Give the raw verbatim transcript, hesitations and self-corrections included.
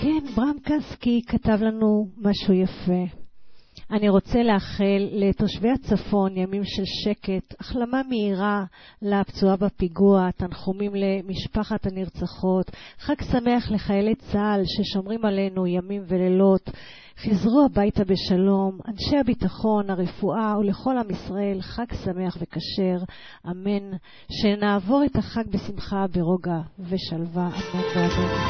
כן, ברם קסקי כתב לנו משהו יפה. אני רוצה לאחל לתושבי הצפון ימים של שקט, החלמה מהירה לפצועה בפיגוע, תנחומים למשפחת הנרצחות, חג שמח לחיילי צה"ל ששומרים עלינו ימים ולילות, חזרו הביתה בשלום, אנשי הביטחון, הרפואה ולכל עם ישראל חג שמח וכשר, אמן, שנעבור את החג בשמחה, ברוגע ושלווה, אמן ואמן.